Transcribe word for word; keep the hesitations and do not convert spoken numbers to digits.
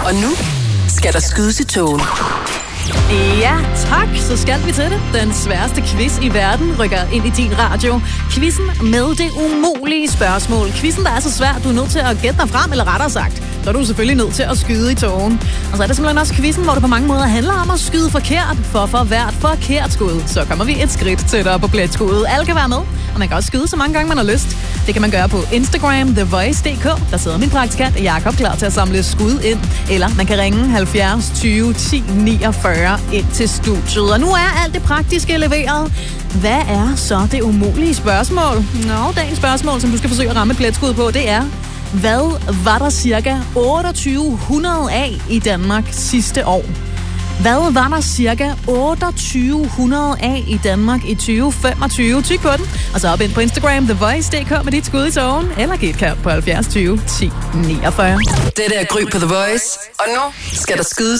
Og nu skal der skydes i togen. Ja, tak. Så skal vi til det. Den sværeste quiz i verden rykker ind i din radio. Quizzen med det umulige spørgsmål. Quizzen, der er så svær, du er nødt til at gætte dig frem, eller rettere sagt, så er du selvfølgelig nødt til at skyde i togen. Og så er det simpelthen også quizzen, hvor det på mange måder handler om at skyde forkert, for for hvert forkert skud. Så kommer vi et skridt tættere på pletskuddet. Alle kan være med, og man kan også skyde så mange gange, man har lyst. Det kan man gøre på Instagram, The Voice punktum d k. Der sidder min praktikant Jakob klar til at samle skud ind. Eller man kan ringe halvfjerds tyve ti niogfyrre ind til studiet. Og nu er alt det praktiske leveret. Hvad er så det umulige spørgsmål? Nå, dagens spørgsmål, som du skal forsøge at ramme pletskud på, det er: hvad var der cirka otteogtyve hundrede af i Danmark sidste år? Hvad var der cirka otteogtyve hundrede af i Danmark i tyve femogtyve? Tyk på den, og så op ind på Instagram, The Voice punktum d k med dit skud i togen, eller giv et kald på halvfjerds tyve ti niogfyrre. Det der Gry på The Voice, og nu skal der skydes